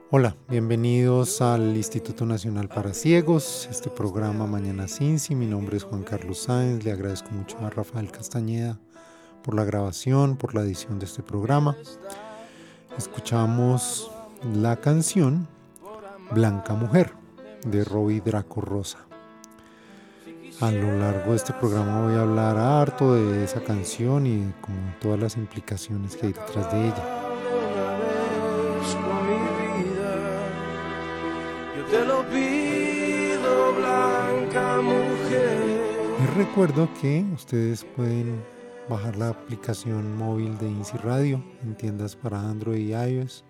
Hola, bienvenidos al Instituto Nacional para Ciegos, este programa Mañana Cinci. Mi nombre es Juan Carlos Sáenz, le agradezco mucho a Rafael Castañeda por la grabación, por la edición de este programa. Escuchamos la canción Blanca Mujer de Robbie Draco Rosa. A lo largo de este programa voy a hablar harto de esa canción y como todas las implicaciones que hay detrás de ella. Te lo pido, blanca mujer. Les recuerdo que ustedes pueden bajar la aplicación móvil de INCI Radio en tiendas para Android y iOS.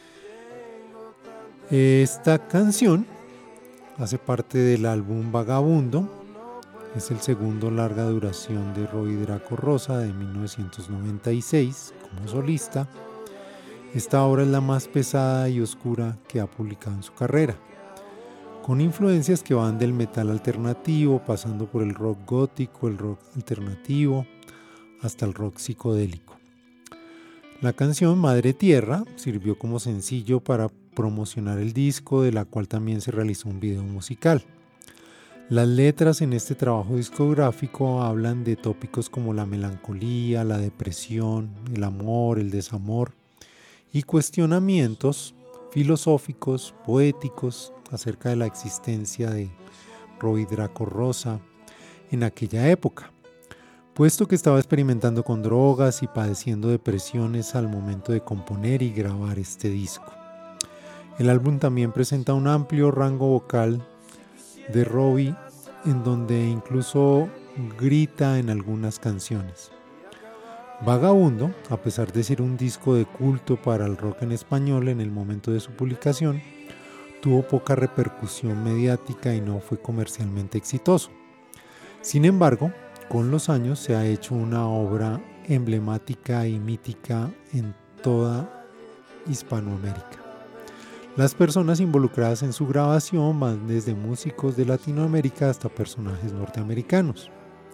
Esta canción hace parte del álbum Vagabundo. Es el segundo larga duración de Robbie Draco Rosa de 1996 como solista. Esta obra es la más pesada y oscura que ha publicado en su carrera, con influencias que van del metal alternativo, pasando por el rock gótico, el rock alternativo, hasta el rock psicodélico. La canción Madre Tierra sirvió como sencillo para promocionar el disco, de la cual también se realizó un video musical. Las letras en este trabajo discográfico hablan de tópicos como la melancolía, la depresión, el amor, el desamor y cuestionamientos filosóficos, poéticos, acerca de la existencia de Robbie Draco Rosa en aquella época, puesto que estaba experimentando con drogas y padeciendo depresiones al momento de componer y grabar este disco. El álbum también presenta un amplio rango vocal de Robbie, en donde incluso grita en algunas canciones. Vagabundo, a pesar de ser un disco de culto para el rock en español en el momento de su publicación, tuvo poca repercusión mediática y no fue comercialmente exitoso. Sin embargo, con los años se ha hecho una obra emblemática y mítica en toda Hispanoamérica. Las personas involucradas en su grabación van desde músicos de Latinoamérica hasta personajes norteamericanos,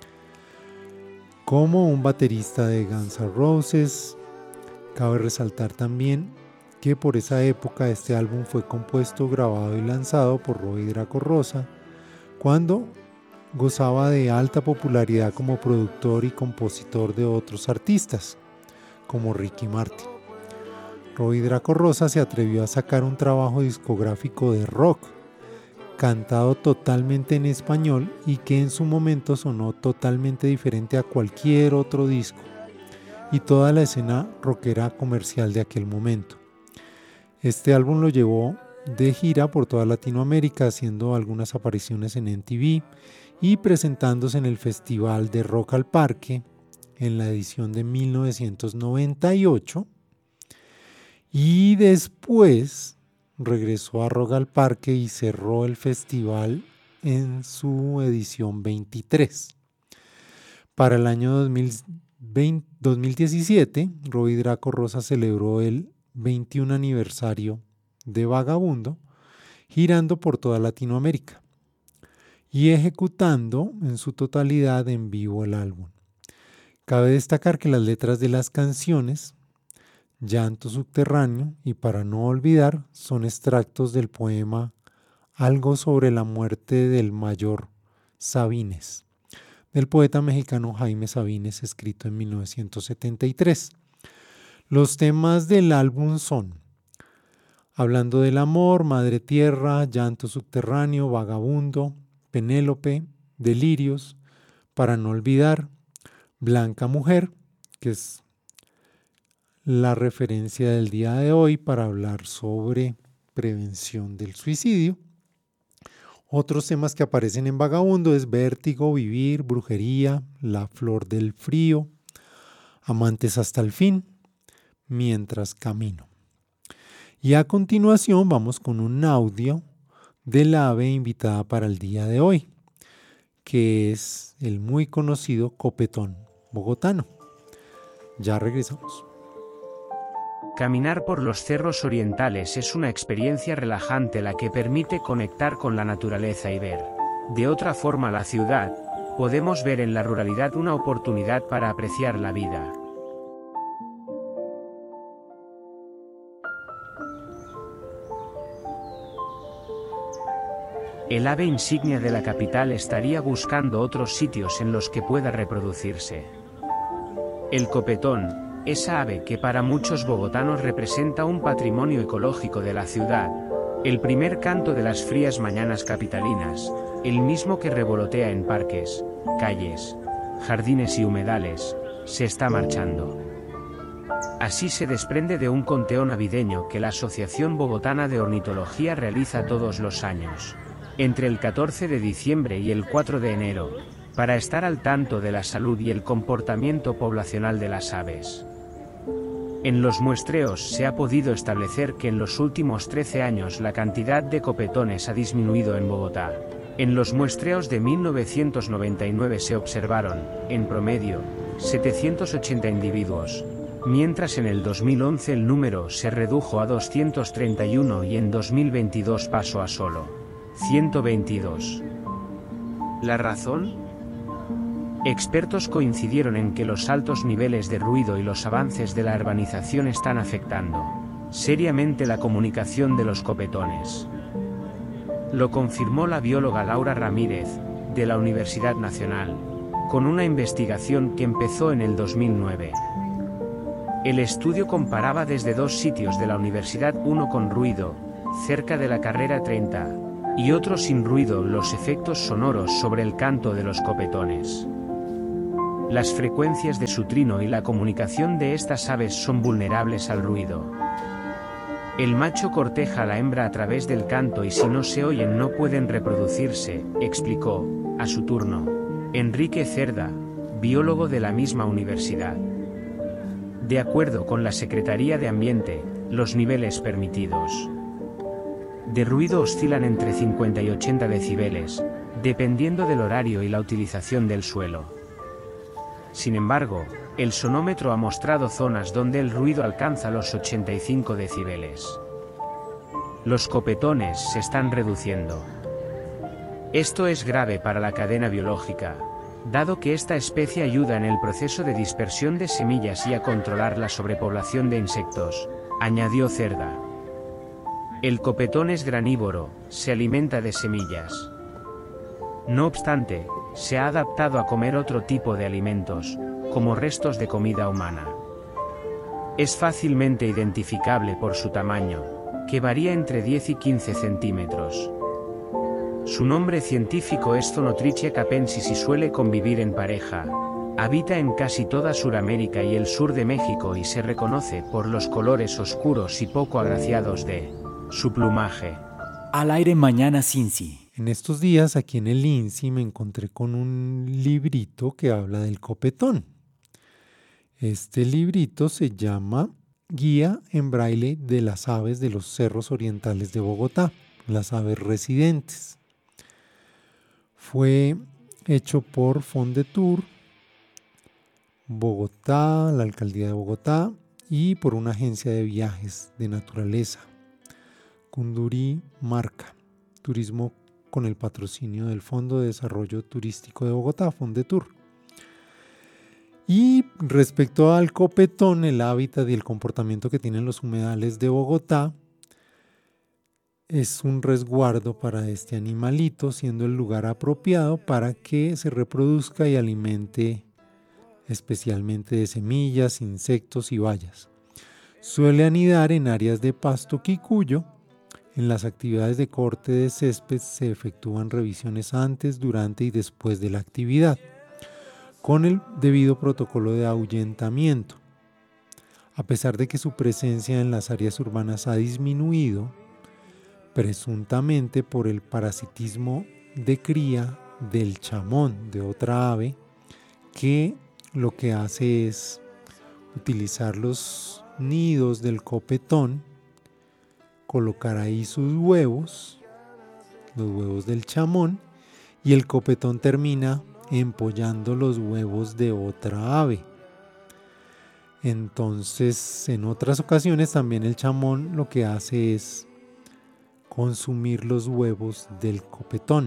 como un baterista de Guns N' Roses. Cabe resaltar también que por esa época este álbum fue compuesto, grabado y lanzado por Robbie Draco Rosa, cuando gozaba de alta popularidad como productor y compositor de otros artistas, como Ricky Martin. Robbie Draco Rosa se atrevió a sacar un trabajo discográfico de rock, cantado totalmente en español y que en su momento sonó totalmente diferente a cualquier otro disco y toda la escena rockera comercial de aquel momento. Este álbum lo llevó de gira por toda Latinoamérica, haciendo algunas apariciones en MTV y presentándose en el Festival de Rock al Parque en la edición de 1998, y después regresó a Rock al Parque y cerró el festival en su edición 23. Para el año 2017, Robbie Draco Rosa celebró el 21 aniversario de Vagabundo, girando por toda Latinoamérica y ejecutando en su totalidad en vivo el álbum. Cabe destacar que las letras de las canciones Llanto Subterráneo y Para no olvidar son extractos del poema Algo sobre la muerte del mayor Sabines, del poeta mexicano Jaime Sabines, escrito en 1973. Los temas del álbum son Hablando del amor, Madre Tierra, Llanto Subterráneo, Vagabundo, Penélope, Delirios, Para no olvidar, Blanca Mujer, que es la referencia del día de hoy para hablar sobre prevención del suicidio. Otros temas que aparecen en Vagabundo es Vértigo, Vivir, Brujería, La Flor del Frío, Amantes hasta el fin, Mientras camino. Y a continuación vamos con un audio de la ave invitada para el día de hoy, que es el muy conocido copetón bogotano. Ya regresamos. Caminar por los cerros orientales es una experiencia relajante la que permite conectar con la naturaleza y ver de otra forma la ciudad. Podemos ver en la ruralidad una oportunidad para apreciar la vida. el ave insignia de la capital estaría buscando otros sitios en los que pueda reproducirse. El copetón, esa ave que para muchos bogotanos representa un patrimonio ecológico de la ciudad, el primer canto de las frías mañanas capitalinas, el mismo que revolotea en parques, calles, jardines y humedales, se está marchando. Así se desprende de un conteo navideño que la Asociación Bogotana de Ornitología realiza todos los años, entre el 14 de diciembre y el 4 de enero, para estar al tanto de la salud y el comportamiento poblacional de las aves. En los muestreos se ha podido establecer que en los últimos 13 años la cantidad de copetones ha disminuido en Bogotá. En los muestreos de 1999 se observaron, en promedio, 780 individuos, mientras en el 2011 el número se redujo a 231 y en 2022 pasó a solo 122. ¿La razón? Expertos coincidieron en que los altos niveles de ruido y los avances de la urbanización están afectando seriamente la comunicación de los copetones. Lo confirmó la bióloga Laura Ramírez, de la Universidad Nacional, con una investigación que empezó en el 2009. El estudio comparaba desde dos sitios de la universidad, uno con ruido, cerca de la carrera 30, y otro sin ruido, los efectos sonoros sobre el canto de los copetones. Las frecuencias de su trino y la comunicación de estas aves son vulnerables al ruido. El macho corteja a la hembra a través del canto y si no se oyen no pueden reproducirse, explicó, a su turno, Enrique Cerda, biólogo de la misma universidad. De acuerdo con la Secretaría de Ambiente, los niveles permitidos de ruido oscilan entre 50 y 80 decibeles, dependiendo del horario y la utilización del suelo. Sin embargo, el sonómetro ha mostrado zonas donde el ruido alcanza los 85 decibeles. Los copetones se están reduciendo. Esto es grave para la cadena biológica, dado que esta especie ayuda en el proceso de dispersión de semillas y a controlar la sobrepoblación de insectos, añadió Cerda. El copetón es granívoro, se alimenta de semillas. No obstante, se ha adaptado a comer otro tipo de alimentos, como restos de comida humana. Es fácilmente identificable por su tamaño, que varía entre 10 y 15 centímetros. Su nombre científico es Zonotrichia capensis y suele convivir en pareja. Habita en casi toda Sudamérica y el sur de México y se reconoce por los colores oscuros y poco agraciados de su plumaje. Al aire mañana Cincy. En estos días aquí en el INSI me encontré con un librito que habla del copetón. Este librito se llama Guía en Braille de las aves de los cerros orientales de Bogotá, las aves residentes. Fue hecho por Fondetour, Bogotá, la Alcaldía de Bogotá y por una agencia de viajes de naturaleza, Cundurimarca, Turismo con el patrocinio del Fondo de Desarrollo Turístico de Bogotá, Fondetour. Y respecto al copetón, el hábitat y el comportamiento que tienen los humedales de Bogotá, es un resguardo para este animalito, siendo el lugar apropiado para que se reproduzca y alimente especialmente de semillas, insectos y bayas. Suele anidar en áreas de pasto quicuyo. En las actividades de corte de césped se efectúan revisiones antes, durante y después de la actividad, con el debido protocolo de ahuyentamiento. A pesar de que su presencia en las áreas urbanas ha disminuido, presuntamente por el parasitismo de cría del chamón, de otra ave, que lo que hace es utilizar los nidos del copetón, colocar ahí sus huevos, los huevos del chamón, y el copetón termina empollando los huevos de otra ave. Entonces, en otras ocasiones también el chamón lo que hace es consumir los huevos del copetón.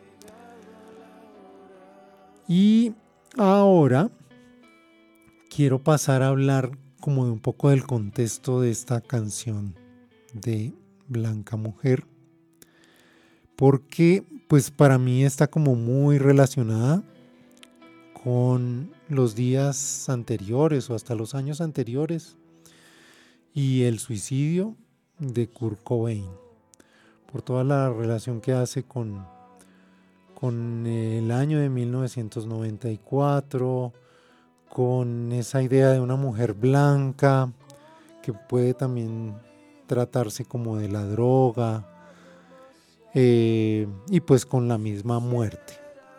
Y ahora quiero pasar a hablar como de un poco del contexto de esta canción de Blanca Mujer, porque pues para mí está como muy relacionada con los días anteriores o hasta los años anteriores y el suicidio de Kurt Cobain, por toda la relación que hace con el año de 1994, con esa idea de una mujer blanca que puede también tratarse como de la droga, y pues con la misma muerte.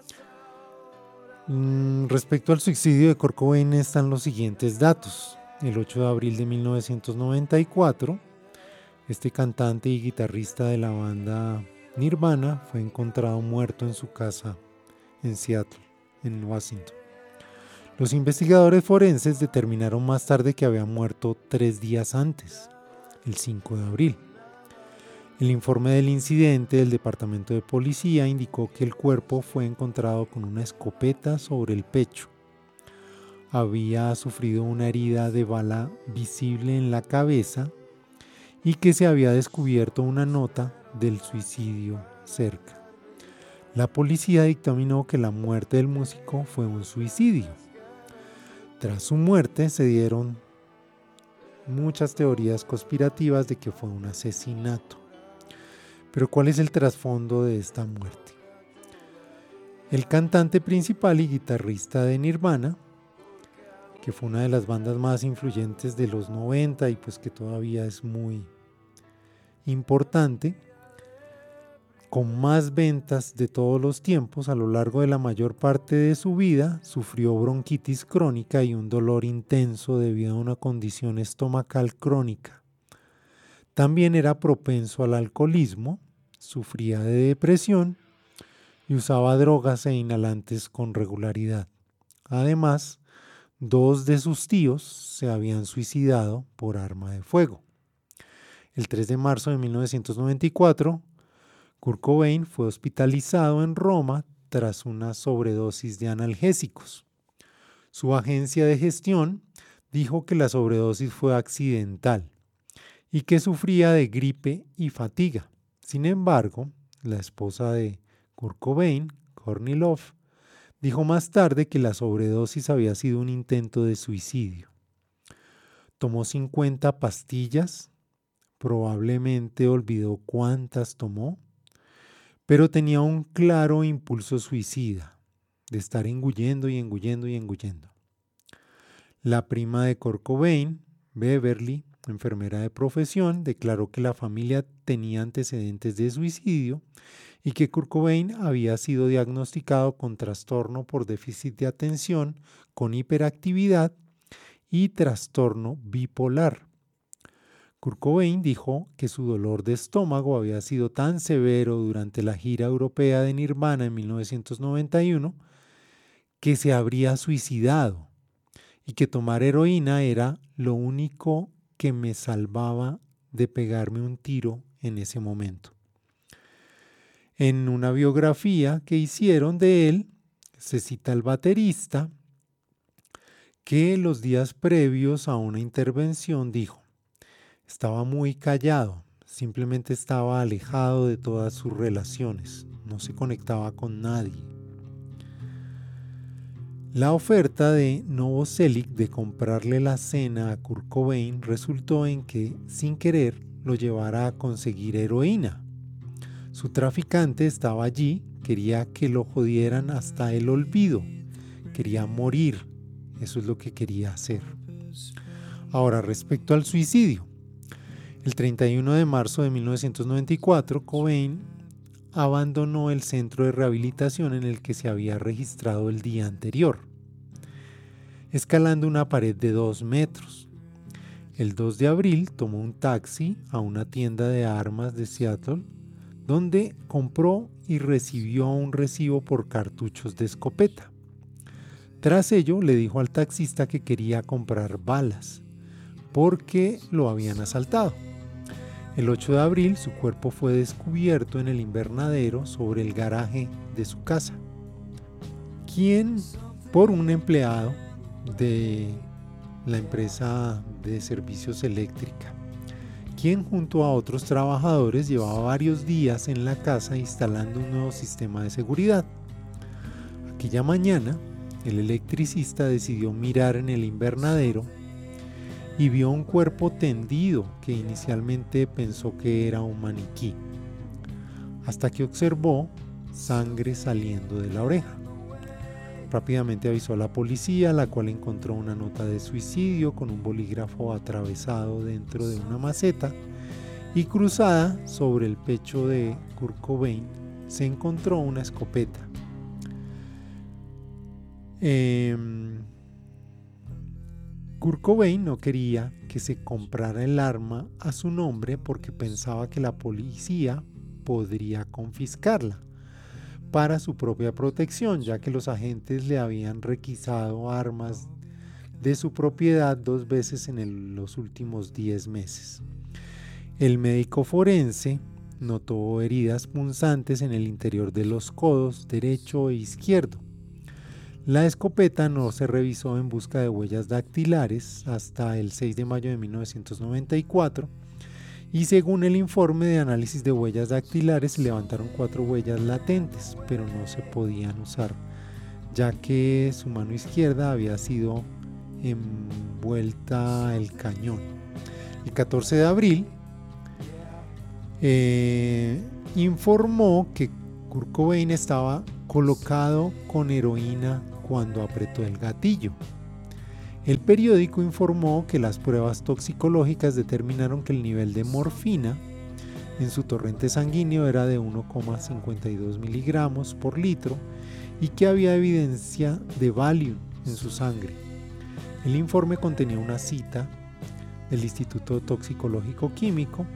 Respecto al suicidio de Kurt Cobain están los siguientes datos. El 8 de abril de 1994, este cantante y guitarrista de la banda Nirvana fue encontrado muerto en su casa en Seattle, en Washington. Los investigadores forenses determinaron más tarde que había muerto 3 días antes, el 5 de abril. El informe del incidente del departamento de policía indicó que el cuerpo fue encontrado con una escopeta sobre el pecho. Había sufrido una herida de bala visible en la cabeza y que se había descubierto una nota del suicidio cerca. La policía dictaminó que la muerte del músico fue un suicidio. Tras su muerte se dieron muchas teorías conspirativas de que fue un asesinato. Pero ¿cuál es el trasfondo de esta muerte? El cantante principal y guitarrista de Nirvana, que fue una de las bandas más influyentes de los 90 y pues que todavía es muy importante, con más ventas de todos los tiempos, a lo largo de la mayor parte de su vida sufrió bronquitis crónica y un dolor intenso debido a una condición estomacal crónica. También era propenso al alcoholismo, sufría de depresión y usaba drogas e inhalantes con regularidad. Además, 2 de sus tíos se habían suicidado por arma de fuego. El 3 de marzo de 1994, Kurt Cobain fue hospitalizado en Roma tras una sobredosis de analgésicos. Su agencia de gestión dijo que la sobredosis fue accidental y que sufría de gripe y fatiga. Sin embargo, la esposa de Kurt Cobain, Courtney Love, dijo más tarde que la sobredosis había sido un intento de suicidio. Tomó 50 pastillas, probablemente olvidó cuántas tomó, pero tenía un claro impulso suicida, de estar engullendo y engullendo y engullendo. La prima de Kurt Cobain, Beverly, enfermera de profesión, declaró que la familia tenía antecedentes de suicidio y que Kurt Cobain había sido diagnosticado con trastorno por déficit de atención, con hiperactividad y trastorno bipolar. Kurt Cobain dijo que su dolor de estómago había sido tan severo durante la gira europea de Nirvana en 1991 que se habría suicidado y que tomar heroína era lo único que me salvaba de pegarme un tiro en ese momento. En una biografía que hicieron de él, se cita al baterista que los días previos a una intervención dijo: estaba muy callado, simplemente estaba alejado de todas sus relaciones, no se conectaba con nadie. La oferta de Novoselic de comprarle la cena a Kurt Cobain resultó en que, sin querer, lo llevara a conseguir heroína. Su traficante estaba allí, quería que lo jodieran hasta el olvido, quería morir, eso es lo que quería hacer. Ahora, respecto al suicidio, el 31 de marzo de 1994, Cobain abandonó el centro de rehabilitación en el que se había registrado el día anterior, escalando una pared de 2 metros. El 2 de abril tomó un taxi a una tienda de armas de Seattle, donde compró y recibió un recibo por cartuchos de escopeta. Tras ello, le dijo al taxista que quería comprar balas, porque lo habían asaltado. El 8 de abril, su cuerpo fue descubierto en el invernadero sobre el garaje de su casa, por un empleado de la empresa de servicios eléctrica, quien junto a otros trabajadores llevaba varios días en la casa instalando un nuevo sistema de seguridad. Aquella mañana, el electricista decidió mirar en el invernadero y vio un cuerpo tendido que inicialmente pensó que era un maniquí, hasta que observó sangre saliendo de la oreja. Rápidamente avisó a la policía, la cual encontró una nota de suicidio con un bolígrafo atravesado dentro de una maceta, y cruzada sobre el pecho de Kurt Cobain se encontró una escopeta. Kurt Cobain no quería que se comprara el arma a su nombre porque pensaba que la policía podría confiscarla para su propia protección, ya que los agentes le habían requisado armas de su propiedad 2 veces en los últimos 10 meses. El médico forense notó heridas punzantes en el interior de los codos derecho e izquierdo. La escopeta no se revisó en busca de huellas dactilares hasta el 6 de mayo de 1994, y según el informe de análisis de huellas dactilares se levantaron 4 huellas latentes, pero no se podían usar, ya que su mano izquierda había sido envuelta el cañón. El 14 de abril informó que Kurt Cobain estaba colocado con heroína cuando apretó el gatillo. El periódico informó que las pruebas toxicológicas determinaron que el nivel de morfina en su torrente sanguíneo era de 1,52 miligramos por litro y que había evidencia de Valium en su sangre. El informe contenía una cita del Instituto Toxicológico Químico: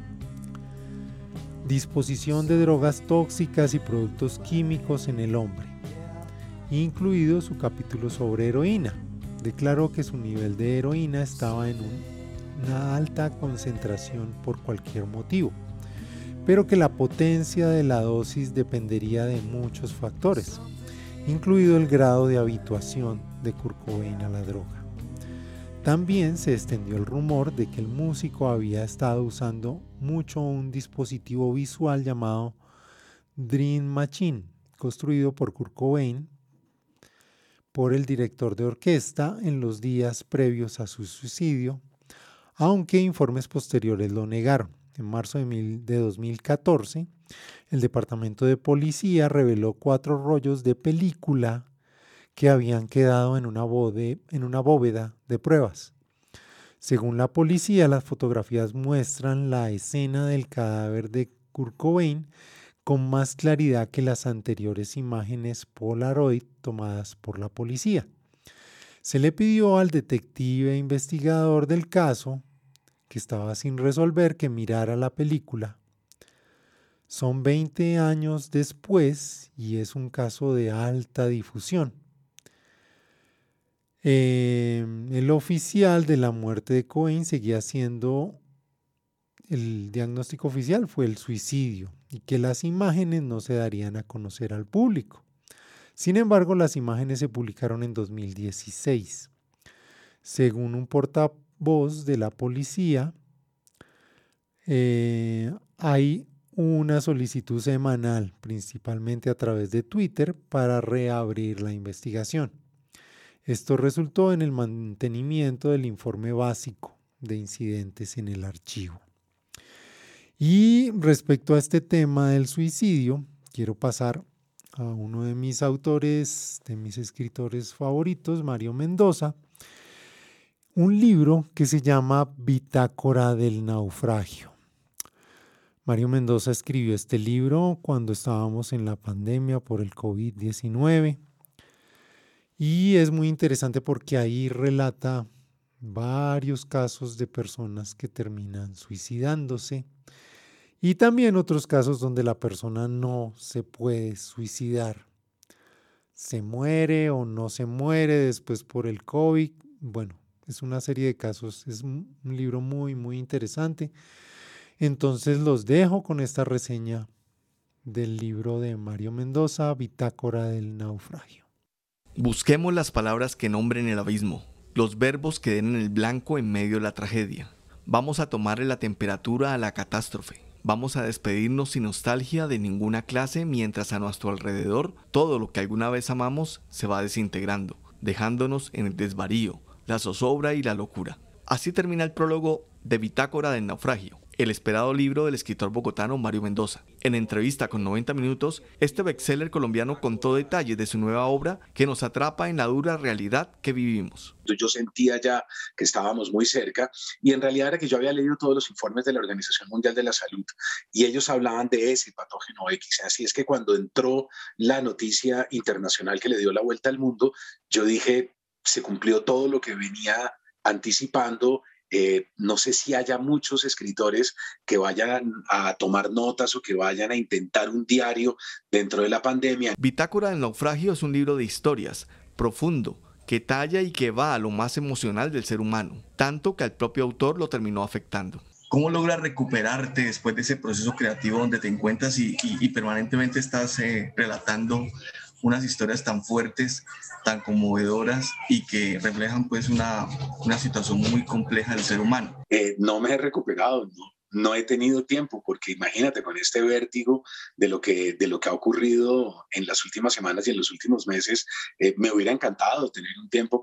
disposición de drogas tóxicas y productos químicos en el hombre, incluido su capítulo sobre heroína. Declaró que su nivel de heroína estaba en una alta concentración por cualquier motivo, pero que la potencia de la dosis dependería de muchos factores, incluido el grado de habituación de Kurt Cobain a la droga. También se extendió el rumor de que el músico había estado usando mucho un dispositivo visual llamado Dream Machine, construido por Kurt Cobain por el director de orquesta en los días previos a su suicidio, aunque informes posteriores lo negaron. En marzo de 2014, el Departamento de Policía reveló 4 rollos de película que habían quedado en una bóveda de pruebas. Según la policía, las fotografías muestran la escena del cadáver de Kurt Cobain con más claridad que las anteriores imágenes Polaroid tomadas por la policía. Se le pidió al detective investigador del caso, que estaba sin resolver, que mirara la película. Son 20 años después y es un caso de alta difusión. El oficial de la muerte de Cobain seguía siendo, el diagnóstico oficial fue el suicidio y que las imágenes no se darían a conocer al público. Sin embargo, las imágenes se publicaron en 2016. Según un portavoz de la policía, hay una solicitud semanal, principalmente a través de Twitter, para reabrir la investigación. Esto resultó en el mantenimiento del informe básico de incidentes en el archivo. Y respecto a este tema del suicidio, quiero pasar a uno de mis autores, de mis escritores favoritos, Mario Mendoza, un libro que se llama Bitácora del naufragio. Mario Mendoza escribió este libro cuando estábamos en la pandemia por el COVID-19 y es muy interesante porque ahí relata varios casos de personas que terminan suicidándose y también otros casos donde la persona no se puede suicidar. Se muere o no se muere después por el COVID. Bueno, es una serie de casos. Es un libro muy, muy interesante. Entonces los dejo con esta reseña del libro de Mario Mendoza, Bitácora del naufragio. Busquemos las palabras que nombren el abismo, los verbos que den en el blanco en medio de la tragedia. Vamos a tomarle la temperatura a la catástrofe. Vamos a despedirnos sin nostalgia de ninguna clase mientras a nuestro alrededor todo lo que alguna vez amamos se va desintegrando, dejándonos en el desvarío, la zozobra y la locura. Así termina el prólogo de Bitácora del Naufragio, el esperado libro del escritor bogotano Mario Mendoza. En entrevista con 90 Minutos, este bestseller colombiano contó detalles de su nueva obra que nos atrapa en la dura realidad que vivimos. Yo sentía ya que estábamos muy cerca y en realidad era que yo había leído todos los informes de la Organización Mundial de la Salud y ellos hablaban de ese patógeno X. Así es que cuando entró la noticia internacional que le dio la vuelta al mundo, yo dije, se cumplió todo lo que venía anticipando. No sé si haya muchos escritores que vayan a tomar notas o que vayan a intentar un diario dentro de la pandemia. Bitácora del Naufragio es un libro de historias, profundo, que talla y que va a lo más emocional del ser humano, tanto que al propio autor lo terminó afectando. ¿Cómo logras recuperarte después de ese proceso creativo donde te encuentras y permanentemente estás relatando unas historias tan fuertes, tan conmovedoras y que reflejan pues una situación muy compleja del ser humano? No me he recuperado, no he tenido tiempo, porque imagínate con este vértigo de lo que ha ocurrido en las últimas semanas y en los últimos meses, me hubiera encantado tener un tiempo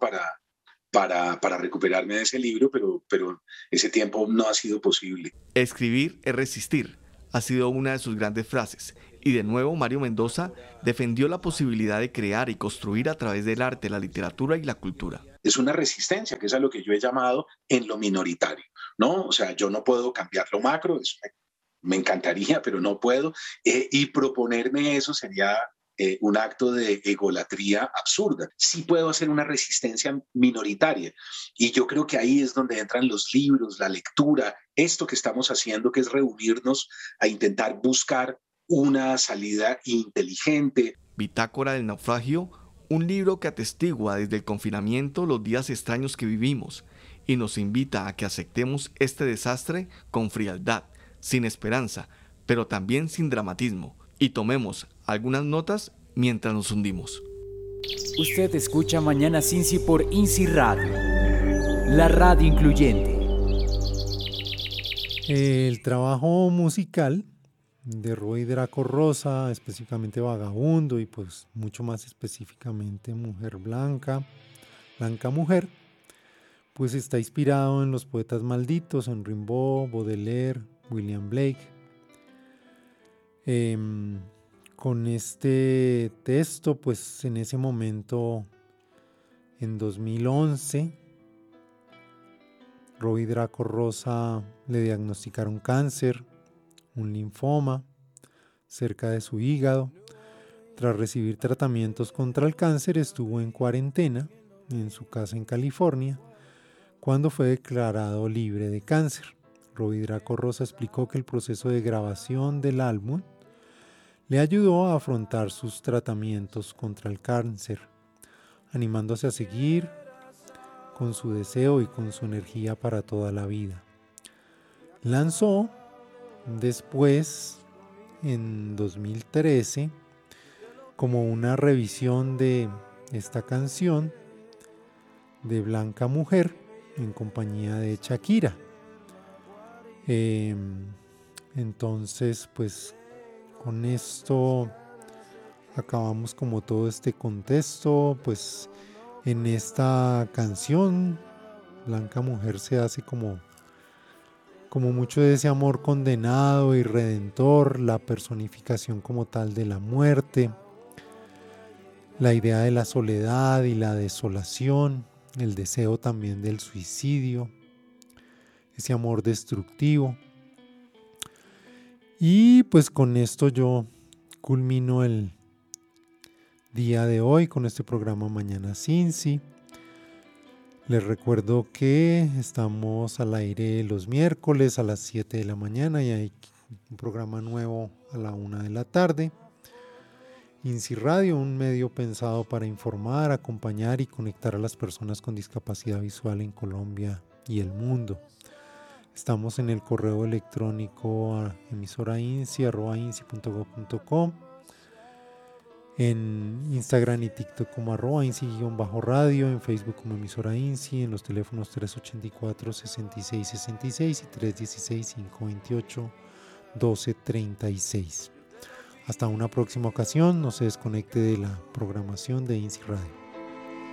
para recuperarme de ese libro, pero ese tiempo no ha sido posible. Escribir es resistir, ha sido una de sus grandes frases. Y de nuevo Mario Mendoza defendió la posibilidad de crear y construir a través del arte, la literatura y la cultura. Es una resistencia, que es a lo que yo he llamado en lo minoritario, ¿no? O sea, yo no puedo cambiar lo macro, eso me encantaría, pero no puedo. Y proponerme eso sería un acto de egolatría absurda. Sí puedo hacer una resistencia minoritaria. Y yo creo que ahí es donde entran los libros, la lectura, esto que estamos haciendo, que es reunirnos a intentar buscar una salida inteligente. Bitácora del Naufragio, un libro que atestigua desde el confinamiento los días extraños que vivimos y nos invita a que aceptemos este desastre con frialdad, sin esperanza, pero también sin dramatismo, y tomemos algunas notas mientras nos hundimos. Usted escucha Mañana Cincy por INCI Radio, la radio incluyente. El trabajo musical de Roy Draco Rosa, específicamente Vagabundo y pues mucho más específicamente Mujer Blanca, Blanca Mujer, pues está inspirado en los poetas malditos, en Rimbaud, Baudelaire, William Blake. Con este texto, pues en ese momento, en 2011, Roy Draco Rosa le diagnosticaron cáncer, un linfoma cerca de su hígado. Tras recibir tratamientos contra el cáncer, estuvo en cuarentena en su casa en California cuando fue declarado libre de cáncer. Roy Draco Rosa explicó que el proceso de grabación del álbum le ayudó a afrontar sus tratamientos contra el cáncer, animándose a seguir con su deseo y con su energía para toda la vida. Lanzó después, en 2013, como una revisión de esta canción de Blanca Mujer en compañía de Shakira. Entonces, pues con esto acabamos como todo este contexto. Pues en esta canción Blanca Mujer se hace como mucho de ese amor condenado y redentor, la personificación como tal de la muerte, la idea de la soledad y la desolación, el deseo también del suicidio, ese amor destructivo. Y pues con esto yo culmino el día de hoy con este programa Mañana Cincy. Les recuerdo que estamos al aire los miércoles a las 7 de la mañana y hay un programa nuevo a la 1 de la tarde. INCI Radio, un medio pensado para informar, acompañar y conectar a las personas con discapacidad visual en Colombia y el mundo. Estamos en el correo electrónico emisorainci@inci.gov.co. en Instagram y TikTok como @INSI_radio, en Facebook como emisora INSI, en los teléfonos 384-6666 y 316-528-1236. Hasta una próxima ocasión, no se desconecte de la programación de INSI Radio.